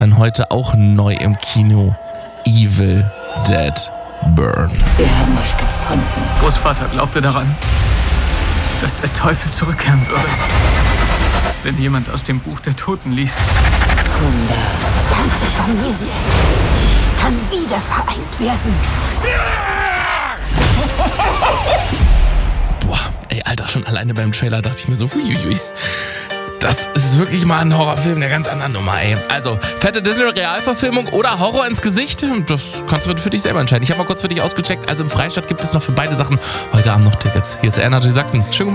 Dann heute auch neu im Kino. Evil Dead Burn. Wir haben euch gefunden. Großvater glaubte daran, dass der Teufel zurückkehren würde. Wenn jemand aus dem Buch der Toten liest. Wunder. Ganze Familie kann wieder vereint werden. Boah, ey, Alter, schon alleine beim Trailer dachte ich mir so, huiuiui. Das ist wirklich mal ein Horrorfilm der ganz anderen Nummer, ey. Also, fette Disney-Realverfilmung oder Horror ins Gesicht? Das kannst du für dich selber entscheiden. Ich habe mal kurz für dich ausgecheckt. Also im Freistaat gibt es noch für beide Sachen heute Abend noch Tickets. Hier ist Energy Sachsen. Schönen